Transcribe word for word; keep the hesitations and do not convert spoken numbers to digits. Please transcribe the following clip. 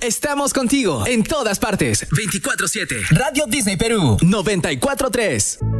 Estamos contigo en todas partes. veinticuatro siete. Radio Disney Perú noventa y cuatro tres.